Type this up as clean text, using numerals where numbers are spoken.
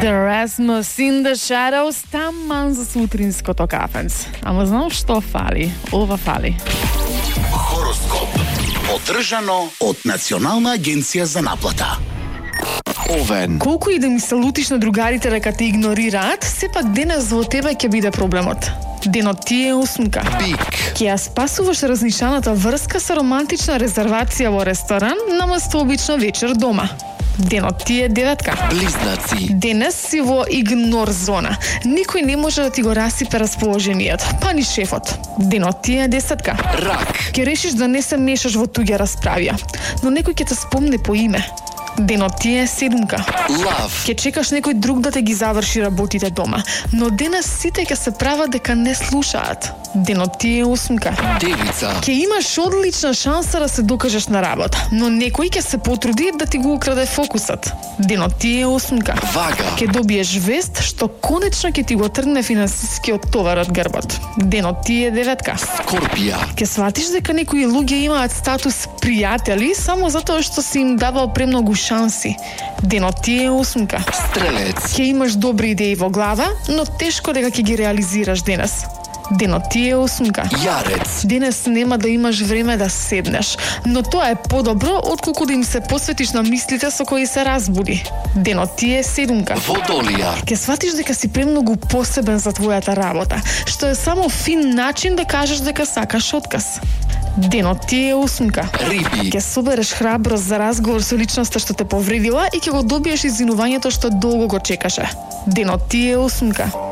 The Rasmus in the Shadows, таман за сутринското кафенце. Ама знам што фали? Ова фали. Хороскоп. Одржано од Национална агенција за наплата. Овен. Колку и да ми се лутиш на другарите дека те игнорираат, сепак денес во тебе ќе биде проблемот. Денот ти е осмка. Бик. Ќе ја спасуваш разнишаната врска со романтична резервација во ресторан наместо обично вечер дома. Денот ти е деветка. Близнаци. Денес си во игнор зона. Никој не може да ти го расипе расположението, па ни шефот. Денот ти е десетка. Рак. Ќе решиш да не се мешаш во туѓа расправија, но некој ќе те спомне по име. Денот ти е седумка. Лав. Ќе чекаш некој друг да те ги заврши работите дома, но денес сите ќе се прават дека не слушаат. Денот ти е осмка. Девица. Ќе имаш одлична шанса да се докажеш на работа, но некој ќе се потруди да ти го украде фокусот. Денот ти е осмка. Вага. Ќе добиеш вест што конечно ќе ти го тргне финансискиот товар од грбот. Денот ти е деветка. Скорпија. Ќе сватиш дека некои луѓе имаат статус пријатели само затоа што си им давал премногу шанси. Денот ти е осмка. Стрелец. Ќе имаш добри идеи во глава, но тешко дека ќе ги реализираш денес. Денот ти е осмка. Јарец. Денес нема да имаш време да седнеш, но тоа е подобро отколку да им се посветиш на мислите со кои се разбуди. Денот ти е седумка. Водолија. Ќе сватиш дека си премногу посебен за твојата работа, што е само фин начин да кажеш дека сакаш отказ. Денот ти е осмка. Риби. Ќе собереш храброст за разговор со личноста што те повредила и ќе го добиеш извинувањето што долго го чекаше. Денот ти е осмка.